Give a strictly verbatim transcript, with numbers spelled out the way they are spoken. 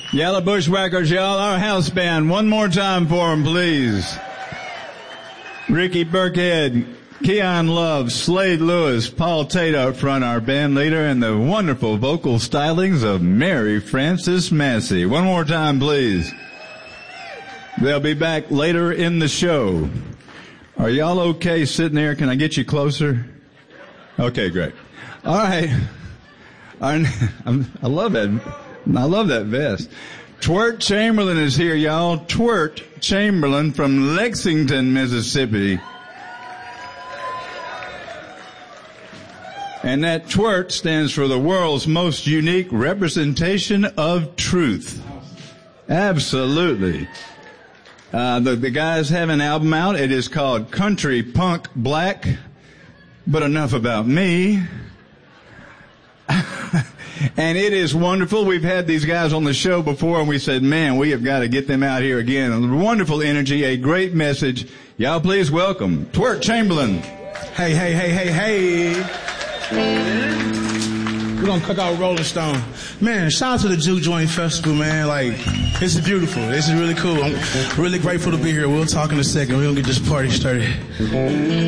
Yellow Bushwhackers, y'all. Our house band. One more time for them, please. Ricky Burkhead, Keon Love, Slade Lewis, Paul Tate up front, our band leader, and the wonderful vocal stylings of Mary Frances Massey. One more time, please. They'll be back later in the show. Are y'all okay sitting there? Can I get you closer? Okay, great. All right. I, I love that. I love that vest. Twirt Chamberlain is here, y'all. Twirt Chamberlain from Lexington, Mississippi. And that twirt stands for the world's most unique representation of truth. Absolutely. Uh, the, the guys have an album out. It is called Country Punk Black. But enough about me. And it is wonderful. We've had these guys on the show before, and we said, man, we have got to get them out here again. Wonderful energy, a great message. Y'all please welcome Twirt Chamberlain. Hey, hey, hey, hey, hey. We're going to cook out Rolling Stone. Man, shout out to the Juke Joint Festival, man. Like, this is beautiful. This is really cool. I'm really grateful to be here. We'll talk in a second. We're going to get this party started.